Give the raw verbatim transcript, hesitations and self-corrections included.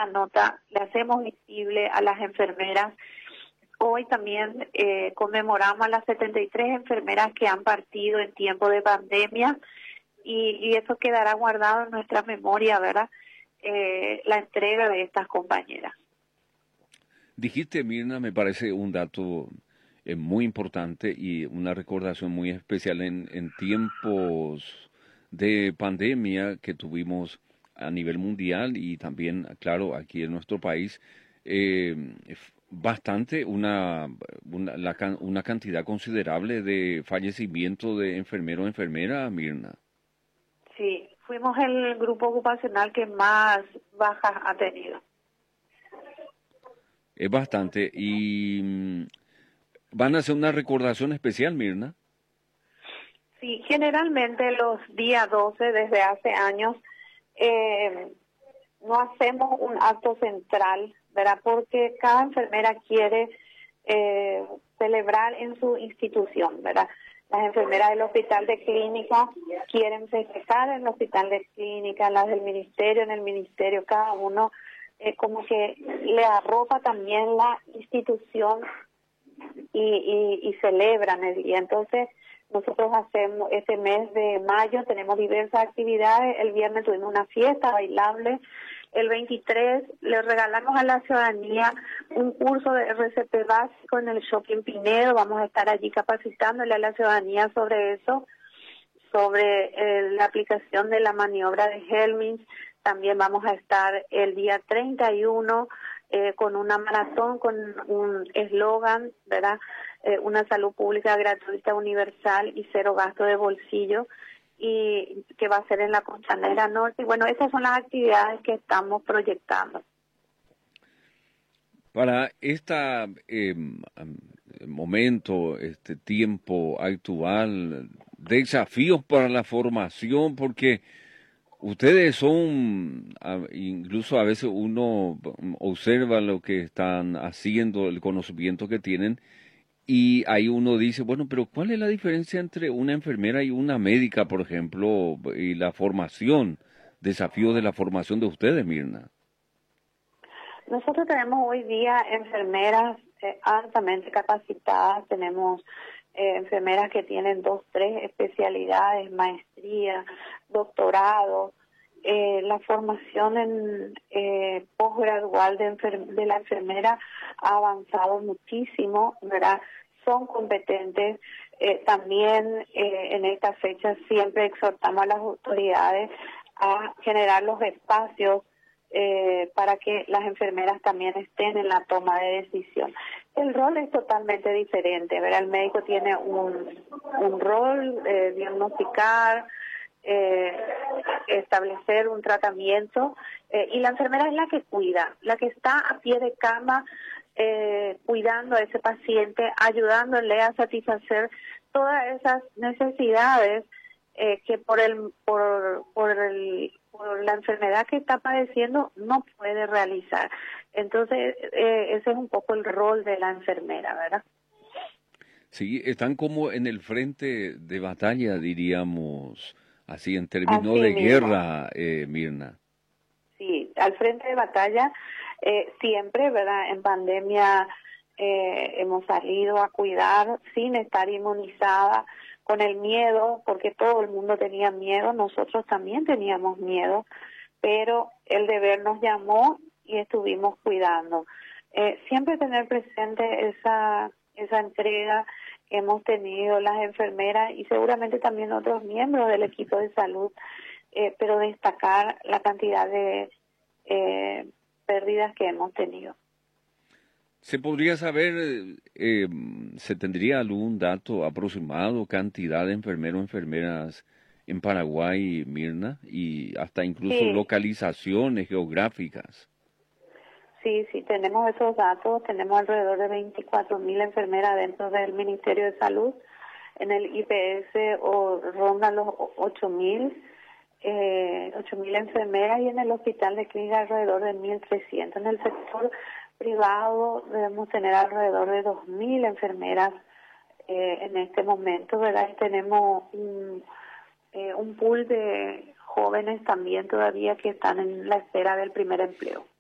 esta nota, le hacemos visible a las enfermeras. Hoy también eh, conmemoramos a las setenta y tres enfermeras que han partido en tiempo de pandemia y, y eso quedará guardado en nuestra memoria, ¿verdad? Eh, la entrega de estas compañeras. Dijiste, Mirna, me parece un dato eh, muy importante y una recordación muy especial en, en tiempos de pandemia que tuvimos a nivel mundial y también, claro, aquí en nuestro país, eh, bastante, una, una, la, una cantidad considerable de fallecimiento de enfermero o enfermera, Mirna. Sí, fuimos el grupo ocupacional que más bajas ha tenido. Es bastante. ¿Y van a hacer una recordación especial, Mirna? Sí, generalmente los días doce, desde hace años, eh, no hacemos un acto central, ¿verdad? Porque cada enfermera quiere eh, celebrar en su institución, ¿verdad? Las enfermeras del hospital de clínica quieren festejar en el hospital de clínica, las del ministerio, en el ministerio, cada uno eh, como que le arropa también la institución y, y, y celebran el día. Entonces, nosotros hacemos este mes de mayo, tenemos diversas actividades. El viernes tuvimos una fiesta bailable. El veintitrés le regalamos a la ciudadanía un curso de R C P básico en el Shopping Pinedo. Vamos a estar allí capacitándole a la ciudadanía sobre eso, sobre eh, la aplicación de la maniobra de Helmings. También vamos a estar el día treinta y uno eh, con una maratón, con un eslogan, ¿verdad? Eh, una salud pública gratuita, universal y cero gasto de bolsillo, y que va a ser en la Costanera Norte. Y bueno, esas son las actividades que estamos proyectando. Para este eh, momento, este tiempo actual, desafíos para la formación, porque ustedes son, incluso a veces uno observa lo que están haciendo, el conocimiento que tienen, y ahí uno dice, bueno, pero ¿cuál es la diferencia entre una enfermera y una médica, por ejemplo, y la formación, desafío de la formación de ustedes, Mirna? Nosotros tenemos hoy día enfermeras eh, altamente capacitadas, tenemos eh, enfermeras que tienen dos, tres especialidades, maestría, doctorado. Eh, la formación en eh, posgradual de, de la enfermera ha avanzado muchísimo, ¿verdad? Son competentes. Eh, también eh, en esta fecha siempre exhortamos a las autoridades a generar los espacios Eh, para que las enfermeras también estén en la toma de decisión. El rol es totalmente diferente, ¿verdad? El médico tiene un, un rol, eh, diagnosticar, eh, establecer un tratamiento, eh, y la enfermera es la que cuida, la que está a pie de cama, eh, cuidando a ese paciente, ayudándole a satisfacer todas esas necesidades eh, que por el por por el por la enfermedad que está padeciendo no puede realizar. Entonces, eh, ese es un poco el rol de la enfermera, ¿verdad? Sí, están como en el frente de batalla, diríamos, así en términos Así de mismo. guerra, eh, Mirna. Sí, al frente de batalla, eh, siempre, ¿verdad? En pandemia eh, hemos salido a cuidar sin estar inmunizada, con el miedo, porque todo el mundo tenía miedo, nosotros también teníamos miedo, pero el deber nos llamó y estuvimos cuidando. Eh, siempre tener presente esa esa entrega que hemos tenido las enfermeras y seguramente también otros miembros del equipo de salud, eh, pero destacar la cantidad de eh, pérdidas que hemos tenido. ¿Se podría saber, eh, se tendría algún dato aproximado, cantidad de enfermeros o enfermeras en Paraguay, Mirna, y hasta incluso Sí, localizaciones geográficas? sí, sí, tenemos esos datos, tenemos alrededor de veinticuatro mil enfermeras dentro del Ministerio de Salud, en el I P S o rondan los ocho mil, eh, ocho mil enfermeras, y en el Hospital de Clínica alrededor de mil trescientos. En el sector privado debemos tener alrededor de dos mil enfermeras eh, en este momento, ¿verdad? Y tenemos un, eh, un pool de jóvenes también todavía que están en la espera del primer empleo.